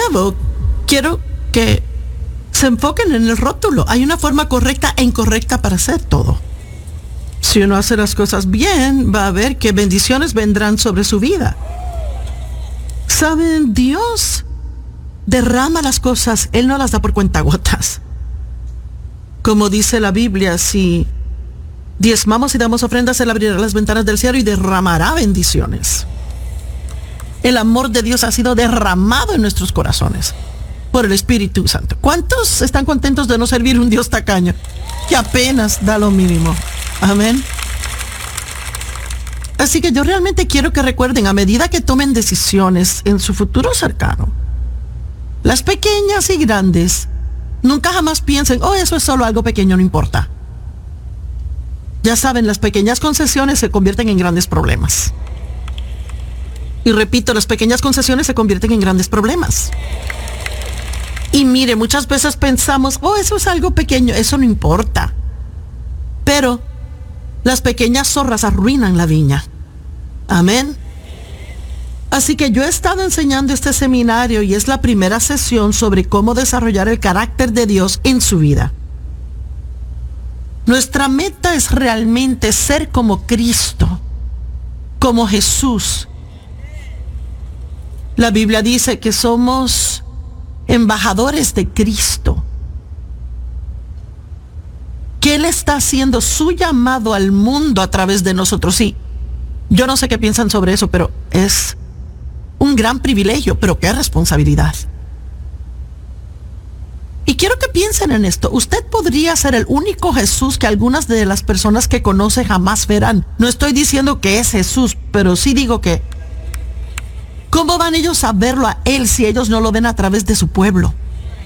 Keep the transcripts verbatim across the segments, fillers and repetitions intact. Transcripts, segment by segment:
nuevo, quiero que se enfoquen en el rótulo. Hay una forma correcta e incorrecta para hacer todo. Si uno hace las cosas bien, va a ver que bendiciones vendrán sobre su vida. ¿Saben? Dios derrama las cosas, Él no las da por cuentagotas. Como dice la Biblia, si diezmamos y damos ofrendas, Él abrirá las ventanas del cielo y derramará bendiciones. El amor de Dios ha sido derramado en nuestros corazones por el Espíritu Santo. ¿Cuántos están contentos de no servir un Dios tacaño que apenas da lo mínimo? Amén. Así que yo realmente quiero que recuerden, a medida que tomen decisiones en su futuro cercano, las pequeñas y grandes, nunca jamás piensen, oh, eso es solo algo pequeño, no importa. Ya saben, las pequeñas concesiones se convierten en grandes problemas. Y repito, las pequeñas concesiones se convierten en grandes problemas. Y mire, muchas veces pensamos, oh, eso es algo pequeño, eso no importa. Pero las pequeñas zorras arruinan la viña. Amén. Así que yo he estado enseñando este seminario y es la primera sesión sobre cómo desarrollar el carácter de Dios en su vida. Nuestra meta es realmente ser como Cristo, como Jesús. La Biblia dice que somos embajadores de Cristo, que Él está haciendo su llamado al mundo a través de nosotros. Sí, yo no sé qué piensan sobre eso, pero es un gran privilegio, pero qué responsabilidad. Y quiero que piensen en esto. Usted podría ser el único Jesús que algunas de las personas que conoce jamás verán. No estoy diciendo que es Jesús, pero sí digo que ¿cómo van ellos a verlo a Él si ellos no lo ven a través de su pueblo?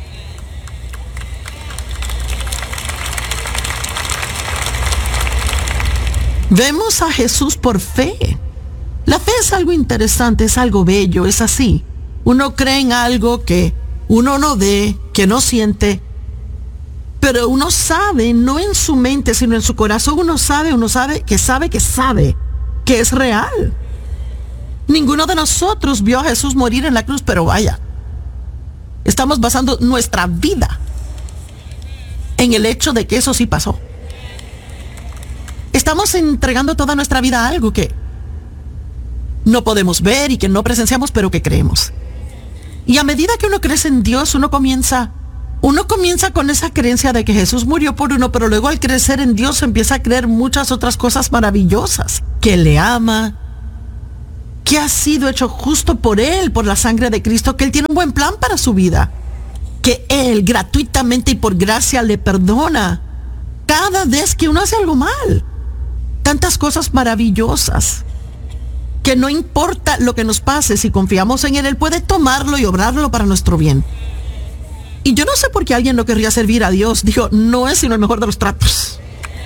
Vemos a Jesús por fe. La fe es algo interesante, es algo bello, es así. Uno cree en algo que uno no ve, que no siente, pero uno sabe, no en su mente, sino en su corazón, uno sabe, uno sabe que sabe que sabe que es real. Ninguno de nosotros vio a Jesús morir en la cruz, pero vaya, estamos basando nuestra vida en el hecho de que eso sí pasó. Estamos entregando toda nuestra vida a algo que no podemos ver y que no presenciamos, pero que creemos. Y a medida que uno crece en Dios, uno comienza, uno comienza con esa creencia de que Jesús murió por uno, pero luego al crecer en Dios empieza a creer muchas otras cosas maravillosas, que le ama, que ha sido hecho justo por Él, por la sangre de Cristo, que Él tiene un buen plan para su vida, que Él gratuitamente y por gracia le perdona cada vez que uno hace algo mal. Tantas cosas maravillosas, que no importa lo que nos pase, si confiamos en Él, Él puede tomarlo y obrarlo para nuestro bien. Y yo no sé por qué alguien no querría servir a Dios. Dijo, no es sino el mejor de los tratos.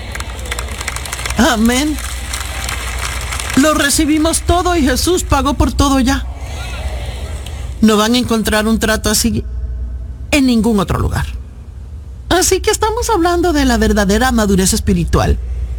Amén. Lo recibimos todo y Jesús pagó por todo ya. No van a encontrar un trato así en ningún otro lugar. Así que estamos hablando de la verdadera madurez espiritual.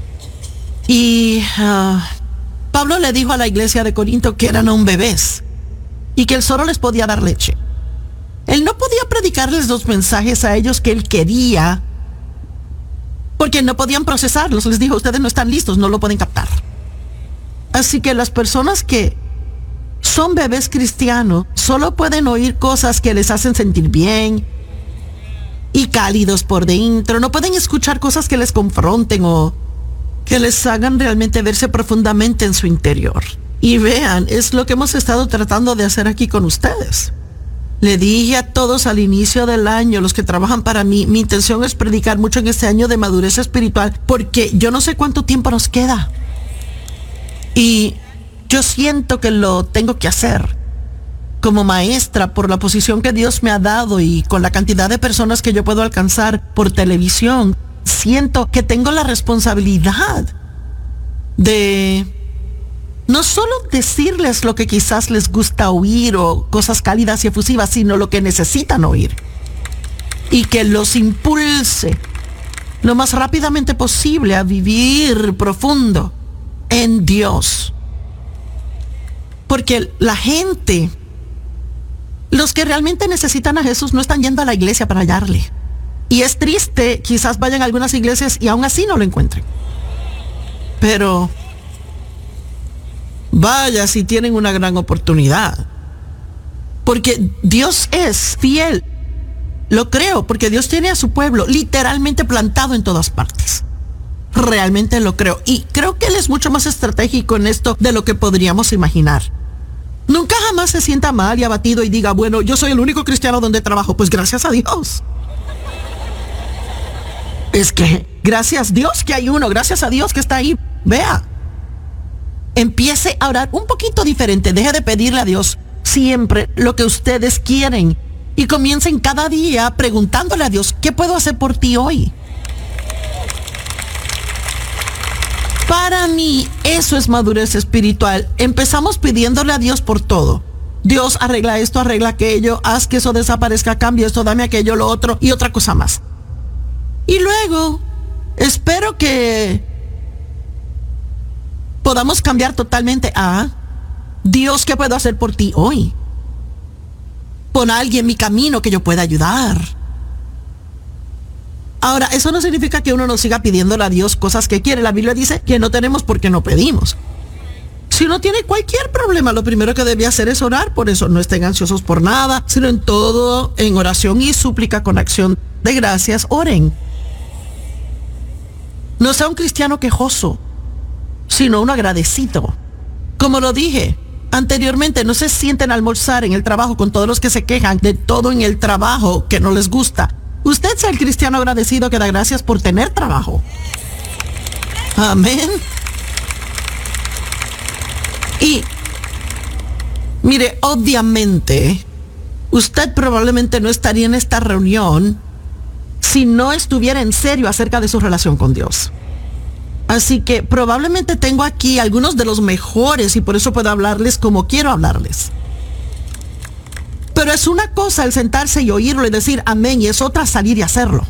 Y uh, Pablo le dijo a la iglesia de Corinto que eran aún bebés y que él solo les podía dar leche. Él no podía predicarles los mensajes a ellos que él quería porque no podían procesarlos. Les dijo, ustedes no están listos, no lo pueden captar. Así que las personas que son bebés cristianos solo pueden oír cosas que les hacen sentir bien y cálidos por dentro. No pueden escuchar cosas que les confronten o que les hagan realmente verse profundamente en su interior. Y vean, es lo que hemos estado tratando de hacer aquí con ustedes. Le dije a todos al inicio del año, los que trabajan para mí, mi intención es predicar mucho en este año de madurez espiritual, porque yo no sé cuánto tiempo nos queda. Y yo siento que lo tengo que hacer como maestra por la posición que Dios me ha dado y con la cantidad de personas que yo puedo alcanzar por televisión. Siento que tengo la responsabilidad de no solo decirles lo que quizás les gusta oír o cosas cálidas y efusivas, sino lo que necesitan oír. Y que los impulse lo más rápidamente posible a vivir profundo en Dios. Porque la gente Los que realmente necesitan a Jesús no están yendo a la iglesia para hallarle. Y es triste, quizás vayan a algunas iglesias y aún así no lo encuentren. Pero vaya si tienen una gran oportunidad. Porque Dios es fiel. Lo creo, porque Dios tiene a su pueblo literalmente plantado en todas partes. Realmente lo creo. Y creo que Él es mucho más estratégico en esto de lo que podríamos imaginar. Nunca jamás se sienta mal y abatido y diga, bueno, yo soy el único cristiano donde trabajo. Pues gracias a Dios. Es que, gracias a Dios que hay uno, gracias a Dios que está ahí. Vea, empiece a orar un poquito diferente. Deje de pedirle a Dios siempre lo que ustedes quieren. Y comiencen cada día preguntándole a Dios, ¿qué puedo hacer por ti hoy? Para mí, eso es madurez espiritual. Empezamos pidiéndole a Dios por todo. Dios, arregla esto, arregla aquello, haz que eso desaparezca, cambia esto, dame aquello, lo otro y otra cosa más. Y luego, espero que podamos cambiar totalmente a Dios, ¿qué puedo hacer por ti hoy? Pon a alguien en mi camino que yo pueda ayudar. Ahora, eso no significa que uno no siga pidiéndole a Dios cosas que quiere. La Biblia dice que no tenemos porque no pedimos. Si uno tiene cualquier problema, lo primero que debe hacer es orar. Por eso no estén ansiosos por nada, sino en todo, en oración y súplica con acción de gracias, oren. No sea un cristiano quejoso, sino un agradecido. Como lo dije anteriormente, no se sienten a almorzar en el trabajo con todos los que se quejan de todo en el trabajo que no les gusta. Usted sea el cristiano agradecido que da gracias por tener trabajo. Amén. Y mire, obviamente, usted probablemente no estaría en esta reunión si no estuviera en serio acerca de su relación con Dios. Así que probablemente tengo aquí algunos de los mejores y por eso puedo hablarles como quiero hablarles. Pero es una cosa el sentarse y oírlo y decir amén, y es otra salir y hacerlo.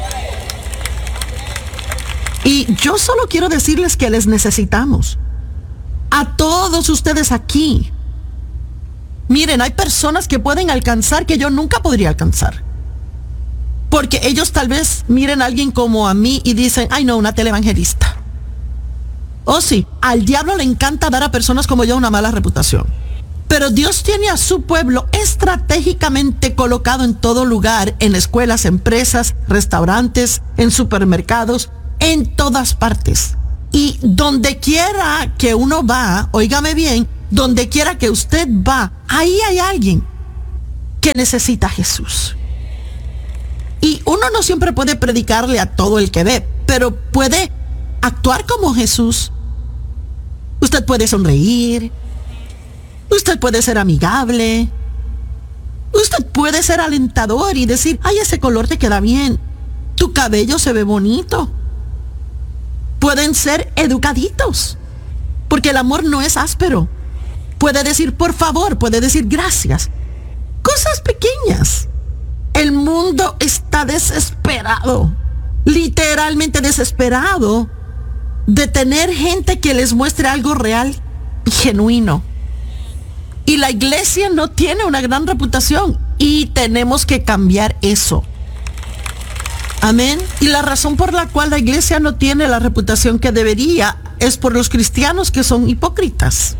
Y yo solo quiero decirles que les necesitamos. A todos ustedes aquí. Miren, hay personas que pueden alcanzar que yo nunca podría alcanzar. Porque ellos tal vez miren a alguien como a mí y dicen, ay no, una televangelista. Oh sí, al diablo le encanta dar a personas como yo una mala reputación. Pero Dios tiene a su pueblo estratégicamente colocado en todo lugar, en escuelas, empresas, restaurantes, en supermercados, en todas partes. Y donde quiera que uno va, óigame bien, donde quiera que usted va, ahí hay alguien que necesita a Jesús. Y uno no siempre puede predicarle a todo el que ve, pero puede actuar como Jesús. Usted puede sonreír. Usted puede ser amigable. Usted puede ser alentador y decir, ay, ese color te queda bien. Tu cabello se ve bonito. Pueden ser educaditos, porque el amor no es áspero. Puede decir, por favor, puede decir gracias. Cosas pequeñas. El mundo está desesperado, literalmente desesperado, de tener gente que les muestre algo real y genuino. Y la iglesia no tiene una gran reputación y tenemos que cambiar eso. Amén. Y la razón por la cual la iglesia no tiene la reputación que debería es por los cristianos que son hipócritas.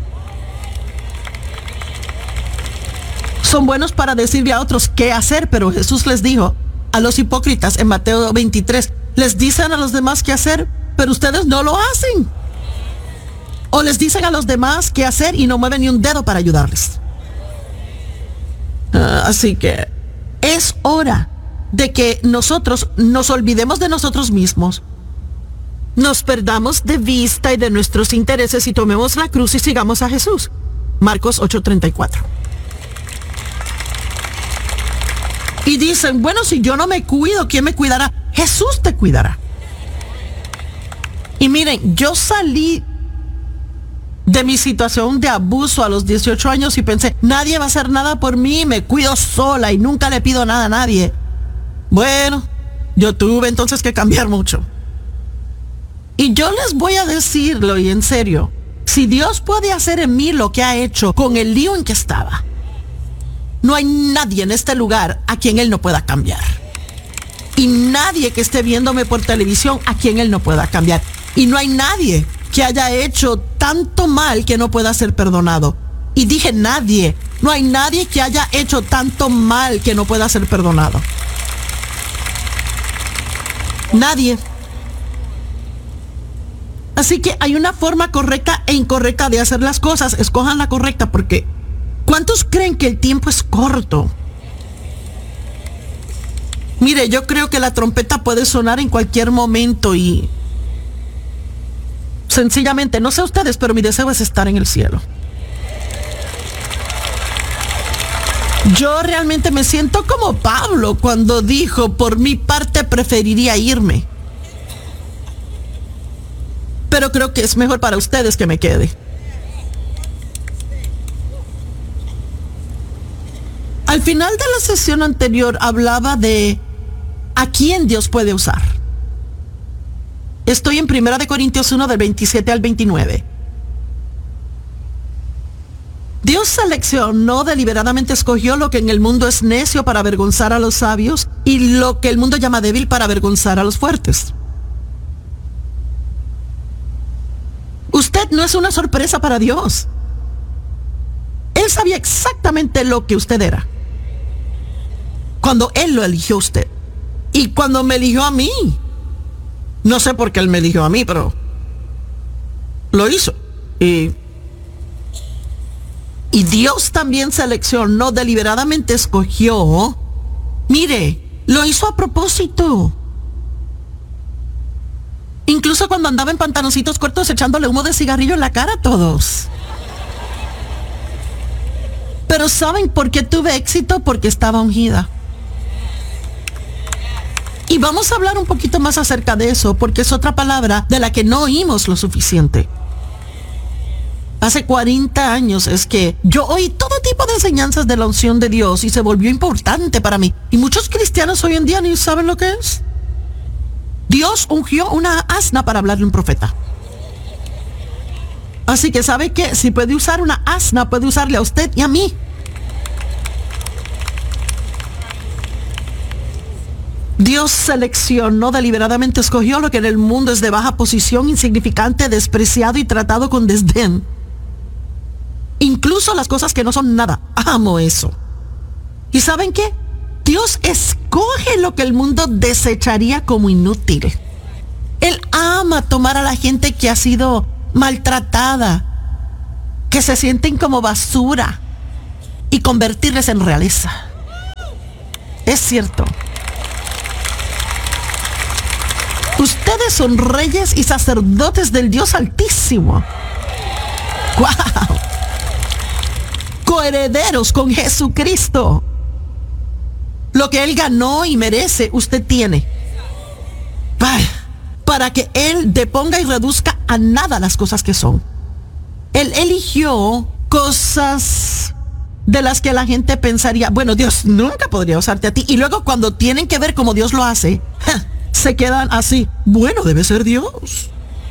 Son buenos para decirle a otros qué hacer, pero Jesús les dijo a los hipócritas en Mateo veintitrés, les dicen a los demás qué hacer, pero ustedes no lo hacen. O les dicen a los demás qué hacer y no mueven ni un dedo para ayudarles. Uh, así que es hora de que nosotros nos olvidemos de nosotros mismos, nos perdamos de vista y de nuestros intereses y tomemos la cruz y sigamos a Jesús. Marcos ocho treinta y cuatro. Y dicen, bueno, si yo no me cuido, ¿quién me cuidará? Jesús te cuidará. Y miren, yo salí de mi situación de abuso a los dieciocho años y pensé, nadie va a hacer nada por mí, me cuido sola y nunca le pido nada a nadie. Bueno, yo tuve entonces que cambiar mucho. Y yo les voy a decirlo y en serio, si Dios puede hacer en mí lo que ha hecho con el lío en que estaba, No hay nadie en este lugar a quien Él no pueda cambiar. Y nadie que esté viéndome por televisión a quien Él no pueda cambiar. Y no hay nadie que haya hecho tanto mal que no pueda ser perdonado. Y dije nadie. No hay nadie que haya hecho tanto mal que no pueda ser perdonado. Nadie. Así que hay una forma correcta e incorrecta de hacer las cosas. Escojan la correcta, porque ¿cuántos creen que el tiempo es corto? Mire, yo creo que la trompeta puede sonar en cualquier momento y sencillamente, no sé ustedes, pero mi deseo es estar en el cielo. Yo realmente me siento como Pablo cuando dijo, por mi parte preferiría irme. Pero creo que es mejor para ustedes que me quede. Al final de la sesión anterior hablaba de a quién Dios puede usar. Estoy en Primera de Corintios uno del veintisiete al veintinueve. Dios seleccionó, deliberadamente escogió lo que en el mundo es necio para avergonzar a los sabios y lo que el mundo llama débil para avergonzar a los fuertes. Usted no es una sorpresa para Dios. Él sabía exactamente lo que usted era cuando Él lo eligió a usted. Y cuando me eligió a mí, no sé por qué Él me eligió a mí, pero lo hizo. Y, y Dios también seleccionó, deliberadamente escogió. Mire, lo hizo a propósito. Incluso cuando andaba en pantaloncitos cortos echándole humo de cigarrillo en la cara a todos. Pero ¿saben por qué tuve éxito? Porque estaba ungida. Y vamos a hablar un poquito más acerca de eso, porque es otra palabra de la que no oímos lo suficiente. Hace cuarenta años es que yo oí todo tipo de enseñanzas de la unción de Dios y se volvió importante para mí. Y muchos cristianos hoy en día ni saben lo que es. Dios ungió una asna para hablarle a un profeta. Así que ¿sabe qué? Si puede usar una asna, puede usarle a usted y a mí. Dios seleccionó, deliberadamente escogió lo que en el mundo es de baja posición, insignificante, despreciado y tratado con desdén. Incluso las cosas que no son nada. Amo eso. ¿Y saben qué? Dios escoge lo que el mundo desecharía como inútil. Él ama tomar a la gente que ha sido maltratada, que se sienten como basura, y convertirles en realeza. Es cierto. Ustedes son reyes y sacerdotes del Dios Altísimo. ¡Wow! Coherederos con Jesucristo. Lo que Él ganó y merece, usted tiene. Para, para que Él deponga y reduzca a nada las cosas que son. Él eligió cosas de las que la gente pensaría, bueno, Dios nunca podría usarte a ti. Y luego cuando tienen que ver cómo Dios lo hace, ¡ja!, se quedan así. Bueno, debe ser Dios.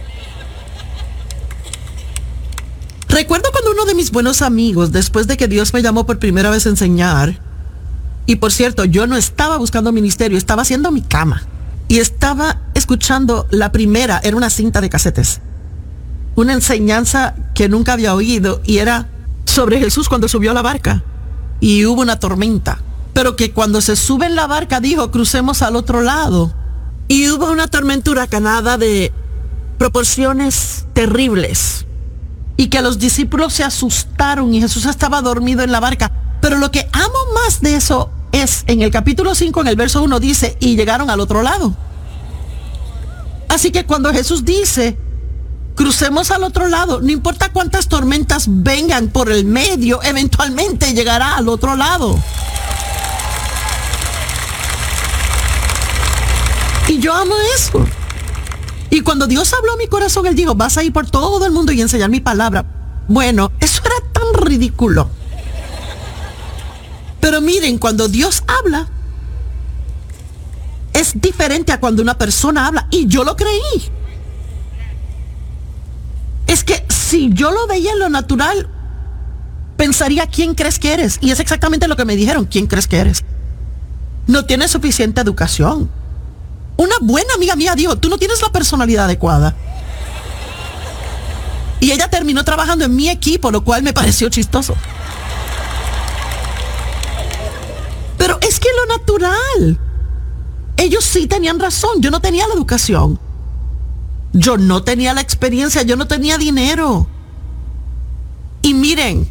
Recuerdo cuando uno de mis buenos amigos, después de que Dios me llamó por primera vez a enseñar, y por cierto, yo no estaba buscando ministerio, estaba haciendo mi cama. Y estaba escuchando la primera, era una cinta de casetes. Una enseñanza que nunca había oído y era sobre Jesús cuando subió a la barca. Y hubo una tormenta. Pero que cuando se sube en la barca dijo, crucemos al otro lado. Y hubo una tormenta huracanada de proporciones terribles. Y que los discípulos se asustaron y Jesús estaba dormido en la barca. Pero lo que amo más de eso es, en el capítulo cinco, en el verso uno, dice, y llegaron al otro lado. Así que cuando Jesús dice, crucemos al otro lado, no importa cuántas tormentas vengan por el medio, eventualmente llegará al otro lado. Y yo amo eso. Y cuando Dios habló a mi corazón, Él dijo, vas a ir por todo el mundo y enseñar mi palabra. Bueno, eso era tan ridículo. Pero miren, cuando Dios habla, es diferente a cuando una persona habla. Y yo lo creí. Es que si yo lo veía en lo natural, pensaría, ¿quién crees que eres? Y es exactamente lo que me dijeron, ¿quién crees que eres? No tienes suficiente educación. Una buena amiga mía dijo, tú no tienes la personalidad adecuada. Y ella terminó trabajando en mi equipo, lo cual me pareció chistoso. Pero es que lo natural. Ellos sí tenían razón, yo no tenía la educación. Yo no tenía la experiencia, yo no tenía dinero. Y miren,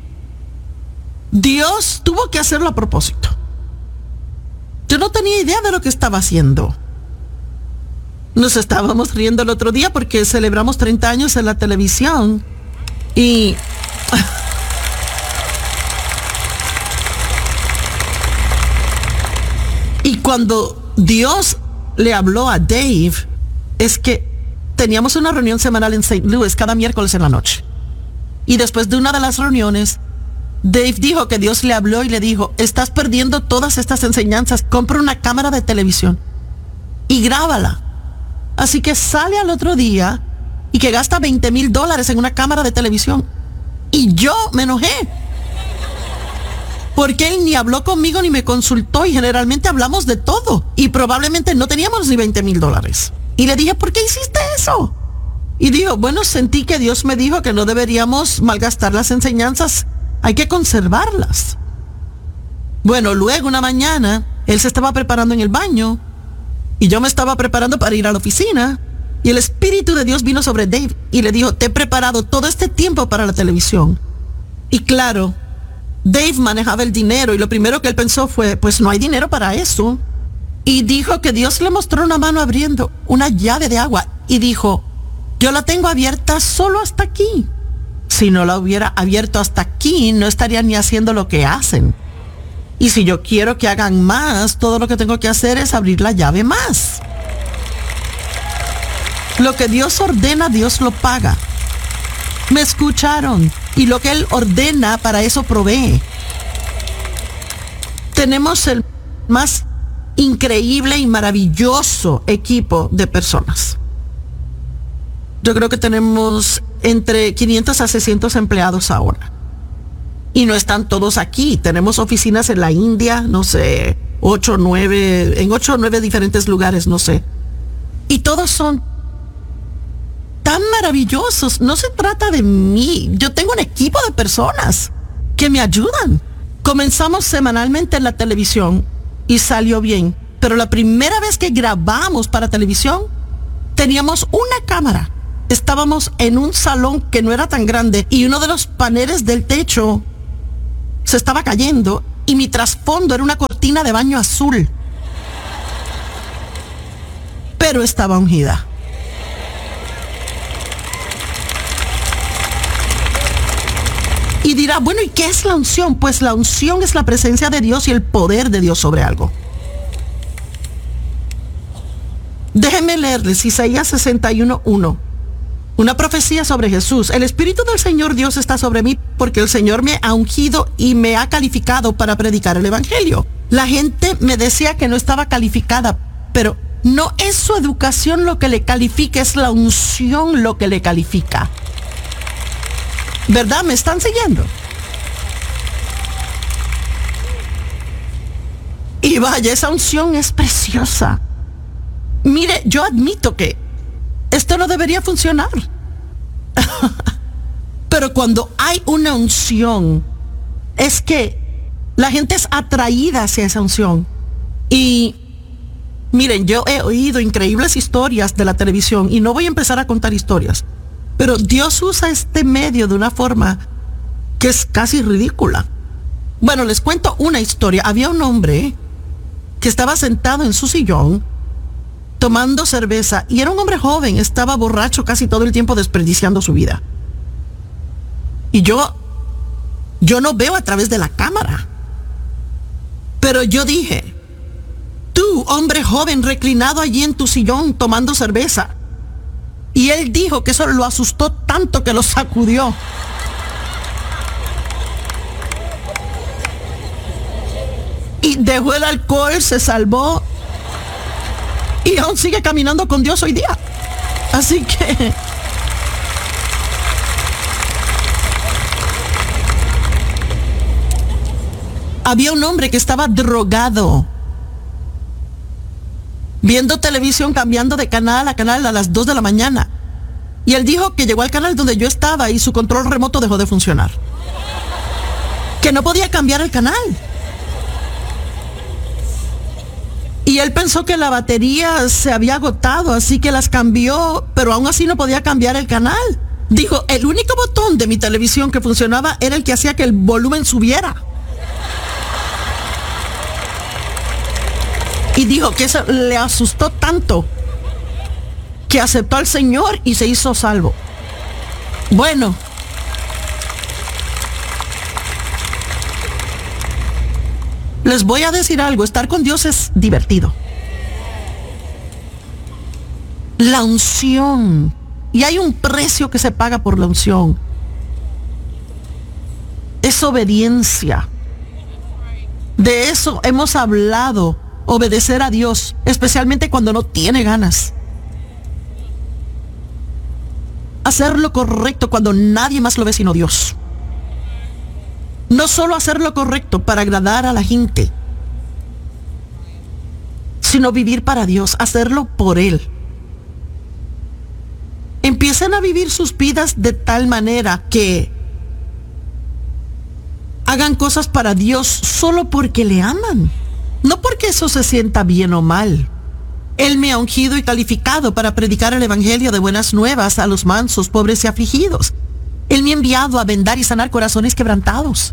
Dios tuvo que hacerlo a propósito. Yo no tenía idea de lo que estaba haciendo. Nos estábamos riendo el otro día porque celebramos treinta años en la televisión. Y... y cuando Dios le habló a Dave, es que teníamos una reunión semanal en Saint Louis cada miércoles en la noche. Y después de una de las reuniones, Dave dijo que Dios le habló y le dijo, estás perdiendo todas estas enseñanzas, compra una cámara de televisión y grábala. Así que sale al otro día y que gasta veinte mil dólares en una cámara de televisión. Y yo me enojé. Porque él ni habló conmigo ni me consultó y generalmente hablamos de todo. Y probablemente no teníamos ni veinte mil dólares. Y le dije, ¿por qué hiciste eso? Y dijo, bueno, sentí que Dios me dijo que no deberíamos malgastar las enseñanzas. Hay que conservarlas. Bueno, luego una mañana, él se estaba preparando en el baño. Y yo me estaba preparando para ir a la oficina. Y el Espíritu de Dios vino sobre Dave y le dijo, te he preparado todo este tiempo para la televisión. Y claro, Dave manejaba el dinero y lo primero que él pensó fue, pues no hay dinero para eso. Y dijo que Dios le mostró una mano abriendo una llave de agua y dijo, yo la tengo abierta solo hasta aquí. Si no la hubiera abierto hasta aquí, no estaría ni haciendo lo que hacen. Y si yo quiero que hagan más, todo lo que tengo que hacer es abrir la llave más. Lo que Dios ordena, Dios lo paga. Me escucharon. Y lo que Él ordena, para eso provee. Tenemos el más increíble y maravilloso equipo de personas. Yo creo que tenemos entre quinientos a seiscientos empleados ahora. Y no están todos aquí. Tenemos oficinas en la India, no sé, ocho, nueve, en ocho o nueve diferentes lugares, no sé. Y todos son tan maravillosos. No se trata de mí. Yo tengo un equipo de personas que me ayudan. Comenzamos semanalmente en la televisión y salió bien. Pero la primera vez que grabamos para televisión, teníamos una cámara. Estábamos en un salón que no era tan grande y uno de los paneles del techo se estaba cayendo y mi trasfondo era una cortina de baño azul. Pero estaba ungida. Y dirá, bueno, ¿y qué es la unción? Pues la unción es la presencia de Dios y el poder de Dios sobre algo. Déjenme leerles Isaías sesenta y uno, uno. Una profecía sobre Jesús. El Espíritu del Señor Dios está sobre mí porque el Señor me ha ungido y me ha calificado para predicar el Evangelio. La gente me decía que no estaba calificada, pero no es su educación lo que le califica, es la unción lo que le califica. ¿Verdad? ¿Me están siguiendo? Y vaya, esa unción es preciosa. Mire, yo admito que esto no debería funcionar. Pero cuando hay una unción, es que la gente es atraída hacia esa unción. Y miren, yo he oído increíbles historias de la televisión y no voy a empezar a contar historias. Pero Dios usa este medio de una forma que es casi ridícula. Bueno, les cuento una historia. Había un hombre que estaba sentado en su sillón tomando cerveza y era un hombre joven, estaba borracho casi todo el tiempo desperdiciando su vida. Y yo, yo no veo a través de la cámara. Pero yo dije, tú, hombre joven reclinado allí en tu sillón tomando cerveza. Y él dijo que eso lo asustó tanto que lo sacudió. Y dejó el alcohol, se salvó. Y aún sigue caminando con Dios hoy día. Así que Había un hombre que estaba drogado, viendo televisión, cambiando de canal a canal a las dos de la mañana. Y él dijo que llegó al canal donde yo estaba y su control remoto dejó de funcionar. Que no podía cambiar el canal. Y él pensó que la batería se había agotado, así que las cambió, pero aún así no podía cambiar el canal. Dijo, el único botón de mi televisión que funcionaba era el que hacía que el volumen subiera. Y dijo que eso le asustó tanto que aceptó al Señor y se hizo salvo. Bueno, les voy a decir algo, estar con Dios es divertido. La unción, y hay un precio que se paga por la unción, es obediencia. De eso hemos hablado, obedecer a Dios, especialmente cuando no tiene ganas. Hacer lo correcto cuando nadie más lo ve sino Dios. No solo hacer lo correcto para agradar a la gente, sino vivir para Dios, hacerlo por Él. Empiecen a vivir sus vidas de tal manera que hagan cosas para Dios solo porque le aman, no porque eso se sienta bien o mal. Él me ha ungido y calificado para predicar el evangelio de buenas nuevas a los mansos, pobres y afligidos. Él me ha enviado a vendar y sanar corazones quebrantados,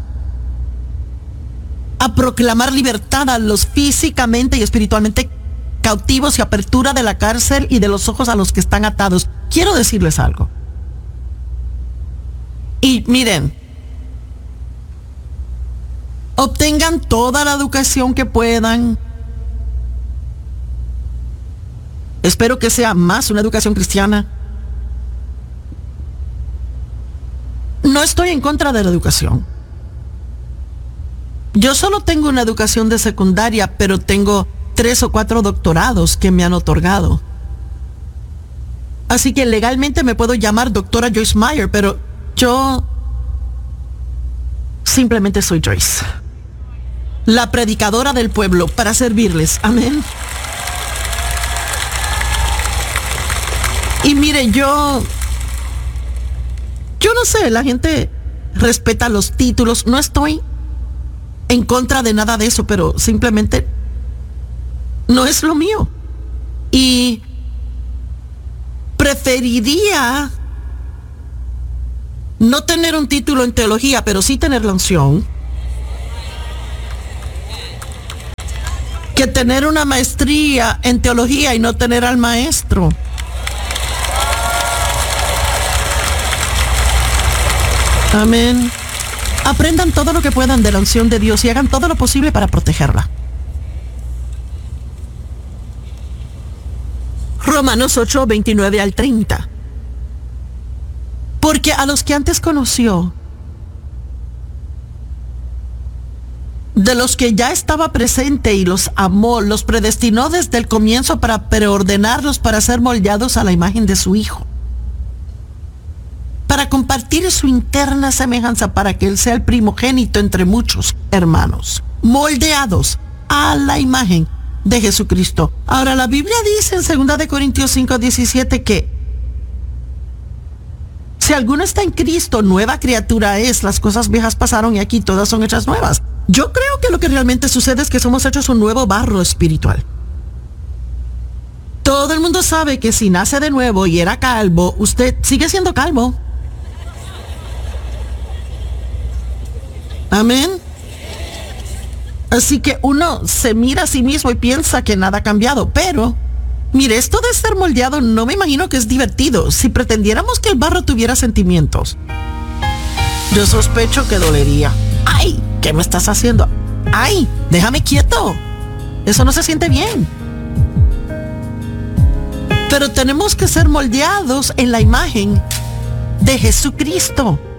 a proclamar libertad a los físicamente y espiritualmente cautivos y apertura de la cárcel y de los ojos a los que están atados. Quiero decirles algo. Y miren, obtengan toda la educación que puedan. Espero que sea más una educación cristiana. No estoy en contra de la educación. Yo solo tengo una educación de secundaria, pero tengo tres o cuatro doctorados que me han otorgado. Así que legalmente me puedo llamar doctora Joyce Meyer, pero yo simplemente soy Joyce, la predicadora del pueblo, para servirles. Amén. Y mire, yo, yo no sé, la gente respeta los títulos. No estoy en contra de nada de eso, pero simplemente no es lo mío. Y preferiría no tener un título en teología, pero sí tener la unción, que tener una maestría en teología y no tener al maestro. Amén. Aprendan todo lo que puedan de la unción de Dios y hagan todo lo posible para protegerla. Romanos ocho, veintinueve al treinta. Porque a los que antes conoció, de los que ya estaba presente y los amó, los predestinó desde el comienzo para preordenarlos para ser moldeados a la imagen de su Hijo, para compartir su interna semejanza, para que Él sea el primogénito entre muchos hermanos, moldeados a la imagen de Jesucristo. Ahora, la Biblia dice en segunda de Corintios cinco, diecisiete que si alguno está en Cristo, nueva criatura es, las cosas viejas pasaron y aquí todas son hechas nuevas. Yo creo que lo que realmente sucede es que somos hechos un nuevo barro espiritual. Todo el mundo sabe que si nace de nuevo y era calvo, usted sigue siendo calvo. Amén. Así que uno se mira a sí mismo y piensa que nada ha cambiado, pero mire, esto de ser moldeado no me imagino que es divertido. Si pretendiéramos que el barro tuviera sentimientos, yo sospecho que dolería. ¡Ay! ¿Qué me estás haciendo? ¡Ay! Déjame quieto. Eso no se siente bien. Pero tenemos que ser moldeados en la imagen de Jesucristo.